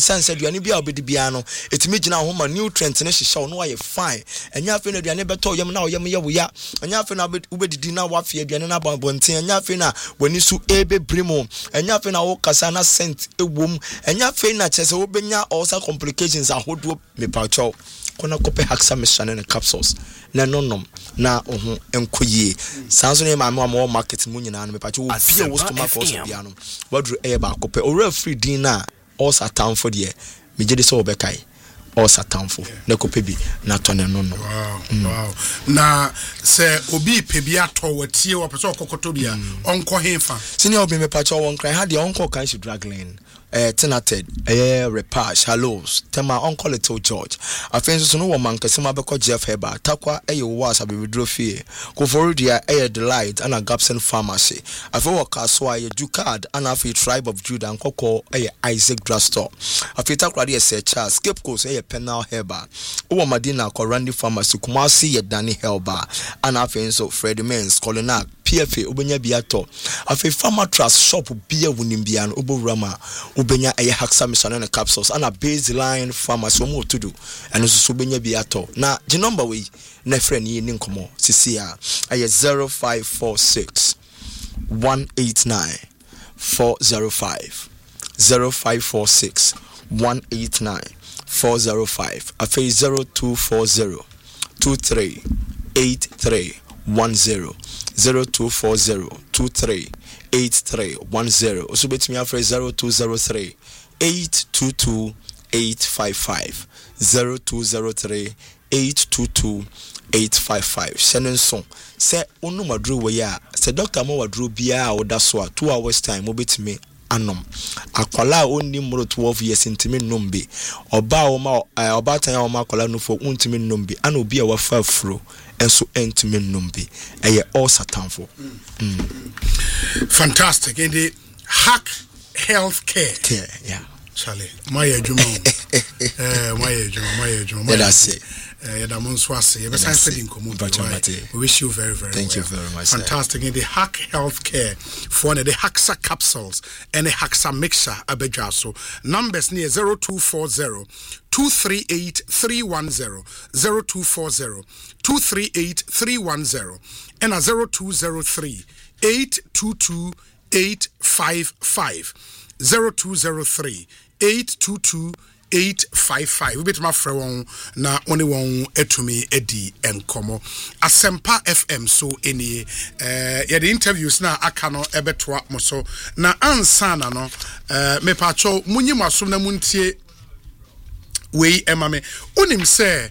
sense aduane bia obedi bia no etimi gina ho ma nutrient ne hyehyɛ no ayɛ fine enya afi na aduane beto yam na oyam ye wo ya enya afi na ubedidi na wafi aduane na bonten enya afi na wani su ebe brimo enya afi na wo kasa na scent ewom enya afi na chese wo benya also complications ahodo me pacho kona kope haxa mission and capsules na nonom na oho enkoyie sanso ne ma ma market mu nyina no me pacho wo bia wo stomach for so bia no wadru e ba kope ora free din na all satan for there me gede so obekai all satan for na kope bi na to ne no wow na se obi pebi ato watie wo pese okokoto bia onko hefa senior obi me pacho won cry ha de onko kan should drag lane tenated repair shallows tema uncle little George afenso so no woman kasema beko Jeff Heba takwa wo asa be withdraw fee ko forudia delight and a Gapson pharmacy afi wo kaso aye Ducard and afi tribe of Judah nkoko Isaac drugstore afi takwa de Charles scapegoats penal Heba wo Madina ko Randy pharmacy Kumasi ye Danny Helba and afenso Freddy Mens Colinac PFA ubenya biato afi pharma trust shop bia wunimbia no oborama ubenya haxa mission and capsules and a baseline pharmacy mo to do and so ubenya biato na the number we na friend yi ninkomo sisia 0546 189 405 0546 189 405 afi 0240 23 83 10 0240 23 8310 also bet me after 0203 822 855 0203 822 855 senen son se onu madru we ya se doctor mo wadru bia oda so 2 hours time obetime anom akwala onni mro 12 years intimi nombe oba o ma oba tan o ma akwala no fo untimi nombe ana obi a wafa afro enso intimi nombe eye all satanfo fantastic in the hack healthcare yeah Charlie my juma that's it. We wish you very, very Thank well. you very much. Fantastic. In the Hack Healthcare for the Haxa capsules and the Haxa mixture abejaso. Numbers near 0240 238 310 0240 238 310 and a 0203 822 855 0203 822 855 we bet my friend na only one etumi edi enkomo Asempa FM so any yeah the interviews na aka no ebetoa mo so na ansa na no me pacho munyi masom na muntie we emame onim say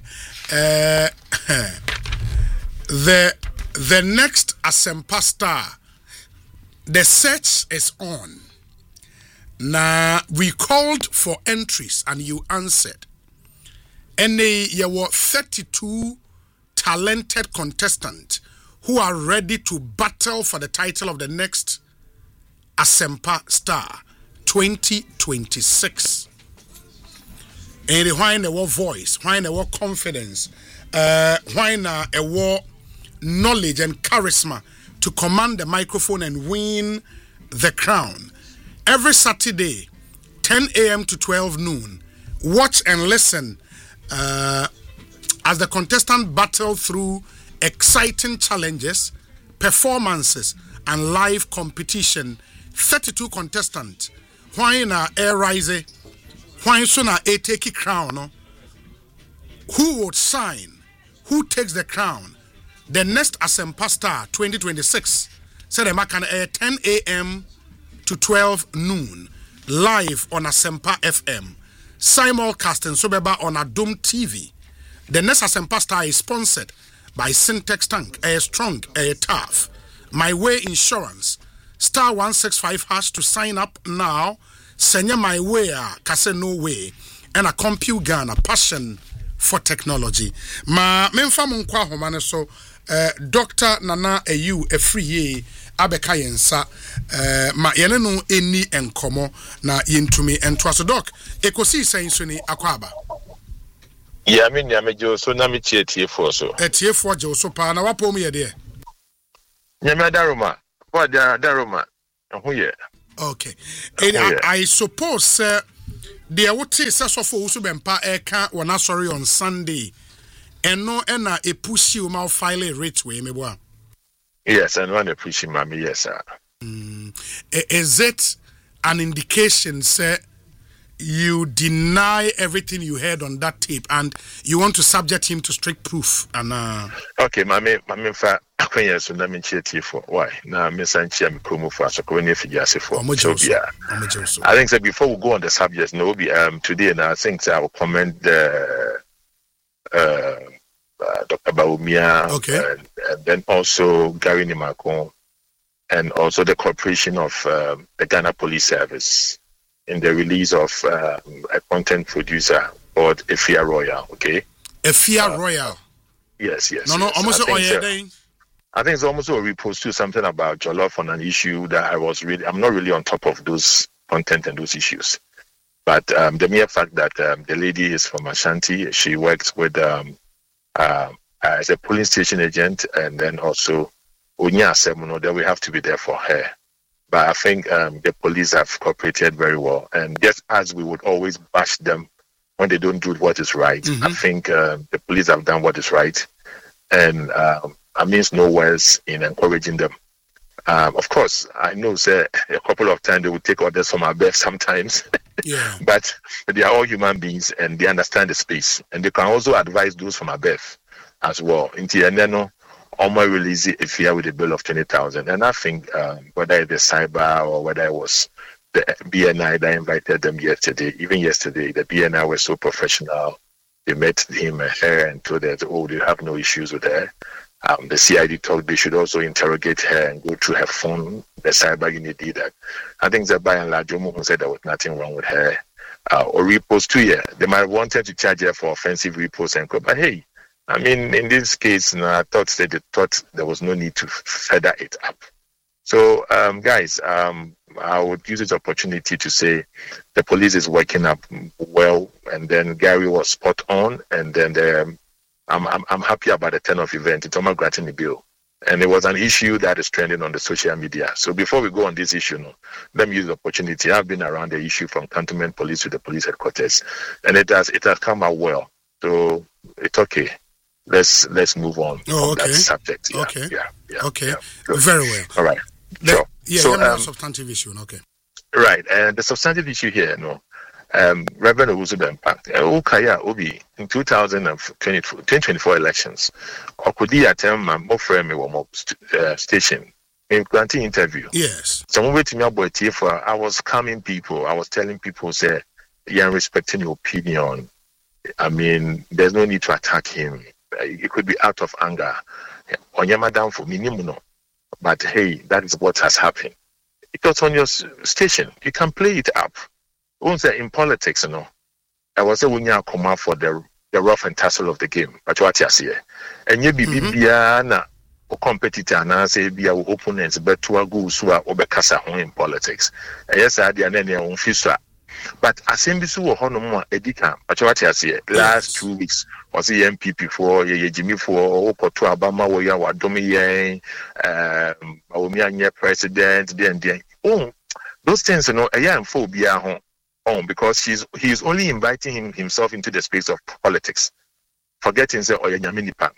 the next Asempa star, the search is on. Now, we called for entries and you answered. And there were 32 talented contestants who are ready to battle for the title of the next Asempa Star 2026. And why there was voice, why there was confidence, why there was knowledge and charisma to command the microphone and win the crown. Every Saturday, 10 a.m. to 12 noon, watch and listen as the contestants battle through exciting challenges, performances, and live competition. 32 contestants. Why na air rise? Why so na a take crown? Who would sign? Who takes the crown? The next Asempa Star 2026. Said the can air 10 a.m. to 12 noon, live on Asempa FM, simulcast and Sobeba on Adom TV. The next Asempa Star is sponsored by Syntex Tank, Air Strong, Air Tough, My Way Insurance, star 165# to sign up now. Senya My Way, Kase No Way, and a Compute Ghana, passion for technology. Ma memfa munkwa homane so Dr. Nana Ayu Efriye abeka yensa ma yene no eni enkomo na yentumi entwaso doc ekosi senso ni akwaba ya me nya mejo so na me tiefo so tiefo je so pa na wapom ye de nya me daroma for daroma ho ye okay and I suppose The Awoti Sasofo Usubempa Eka wana sorry on Sunday. And no ena a push you mouth file a rate way, meboa. Yes, and one appreciate mommy, yes, sir. Is it an indication, sir, you deny everything you heard on that tape and you want to subject him to strict proof? And okay, mommy, fa akwenye so na menchie for why? Na mesanchi am promo for so ko ne figure for. I think that before we go on the subject, no be today and I think I will comment the Dr. Baumia, okay. and then also Gary Nimakon, and also the cooperation of the Ghana Police Service in the release of a content producer called Efia Royal. Okay, Efia Royal. Yes. No. Almost all your day. I think it's almost a repost to something about Jollof on an issue that I'm not really on top of those content and those issues. But the mere fact that the lady is from Ashanti, she works with as a police station agent, and then also Unya Semuno, that we have to be there for her. But I think the police have cooperated very well. And just as we would always bash them when they don't do what is right, I think the police have done what is right. And I means no words in encouraging them. Of course, I know, sir, a couple of times they will take orders from our best sometimes. Yeah. But they are all human beings and they understand the space. And they can also advise those from above as well. Into and then almost release it if you are with a bill of 20,000. And I think whether it's the cyber or whether it was the BNI that invited them yesterday, even yesterday, the BNI was so professional. They met him and her and told her, they have no issues with her. The CID told they should also interrogate her and go through her phone. The cyber unit did that. I think that by and large, Jomo said there was nothing wrong with her. Or repost 2 years. They might have wanted to charge her for offensive repost and but hey, I mean, in this case, I thought they thought there was no need to feather it up. So, guys, I would use this opportunity to say the police is working up well, and then Gary was spot on, and then I'm happy about the turn of event. It's almost granting the bill. And it was an issue that is trending on the social media. So before we go on this issue, let me use the opportunity. I've been around the issue from Cantonment Police to the police headquarters, and it has come out well. So it's okay. Let's move on from that subject. Yeah, okay. Yeah. Okay. So, very well. All right. Sure. Yeah. So substantive issue. Okay. Right. And the substantive issue here, Reverend Owusu-Bempah, Okaya Obi in 2024 elections, Okudi attend my friend me station in granting interview. Yes. Some way to me about for I was calming people. I was telling people, say, yeah, I'm respecting your opinion. I mean, there's no need to attack him. It could be out of anger. On your madam for minimum, but hey, that is what has happened. Because on your station, you can play it up. In politics, I was a winner come out for the rough and tussle of the game. But what you see, and you be na competitor and say be our opponents, but to go so obekasa in politics. And yes, I did any own fisa. But Asembisu Honomo Edika, but what you see, last 2 weeks was the MPP for Jimmy for Okoto Obama, where you are Domi Yang, president, then oh, those things, a young phobia home. Because he's only inviting himself into the space of politics, forgetting say Oyanyaminipa.